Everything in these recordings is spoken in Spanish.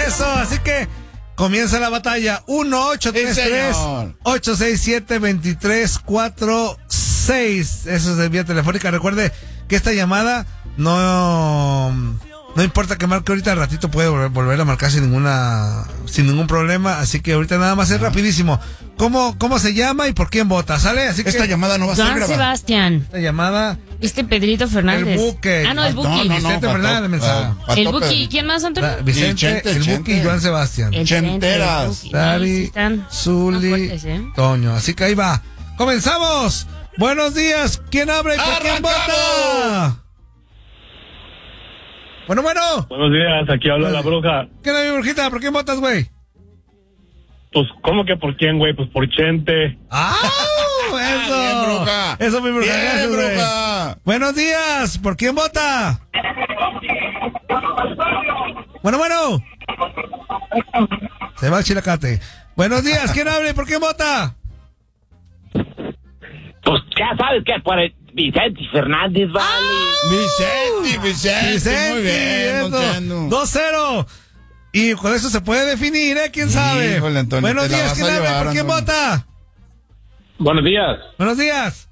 Eso, así que comienza la batalla. 1-833-867-2346. Eso es vía telefónica. Recuerde que esta llamada no importa que marque ahorita, al ratito puede volver a marcar sin ningún problema. Así que ahorita nada más es rapidísimo. ¿Cómo se llama y por quién vota? ¿Sale? Así que esta llamada no va a ser grabada. Sebastián. Esta llamada. Pedrito Fernández. El Buque. Ah, no, el Buki. Vicente Fernández, mensaje. El Buki. ¿Quién más, Antonio? Vicente, el Buki y Joan Sebastián. Chenteras. Dari, Zuli, Toño. Así que ahí va. ¡Comenzamos! Buenos días. ¿Quién habla y por quién vota? Bueno. Buenos días, aquí habla la bruja. ¿Qué onda, mi brujita? ¿Por quién votas, güey? Pues, ¿cómo que por quién, güey? Pues por Chente. ¡Ah! ¡Eso! Bien, bruja. Eso, mi bruja. Bien, Gracias, bruja. Buenos días. ¿Por quién vota? Bueno. Se va el chilacate. Buenos días. ¿Quién habla y por quién vota? Pues ya sabes que por el Vicente Fernández, vale. Vicente, muy bien, Monteano. 2-0. Y con eso se puede definir, ¿Quién sabe? Híjole, Antonio, Buenos te la días, vas ¿quién a habla y llevar, por quién Antonio. vota? Buenos días. Buenos días.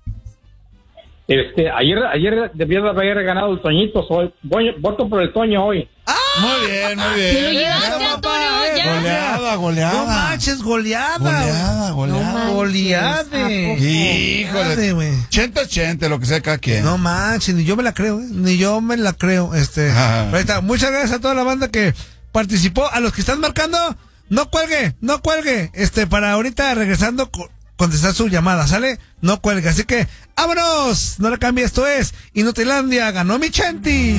Ayer debió de haber ganado el Toñito. Voto por el Toño hoy. Muy bien. ¿Te lo llevaste, Antonio? Ya. Goleada. No manches, goleada. Goleada. Híjole. güey. 80, lo que sea cada quien. No manches, ni yo me la creo, Ni yo me la creo. Ajá. Ahí está. Muchas gracias a toda la banda que participó. A los que están marcando, no cuelgue. Para ahorita regresando contestar su llamada, ¿sale? No cuelgue. Así que, ¡vámonos! No le cambie, esto es Inutilandia, ganó mi Chenti.